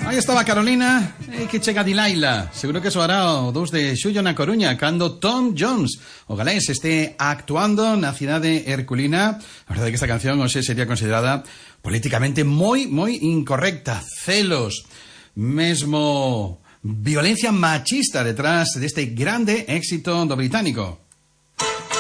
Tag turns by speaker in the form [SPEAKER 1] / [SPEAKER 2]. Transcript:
[SPEAKER 1] Aí estaba Carolina que chega Dilaila. Seguro que soará o dous de xullo na Coruña cando Tom Jones, o galés, este actuando na cidade herculina. A verdade é que esta canción hoxe sería considerada políticamente moi incorrecta. Celos, mesmo violencia machista detrás deste grande éxito do británico.